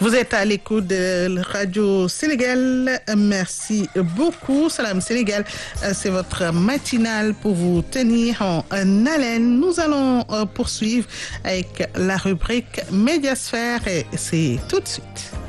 Vous êtes à l'écoute de Radio Sénégal. Merci beaucoup. Salam Sénégal, c'est votre matinale pour vous tenir en haleine. Nous allons poursuivre avec la rubrique Médiasphère et c'est tout de suite.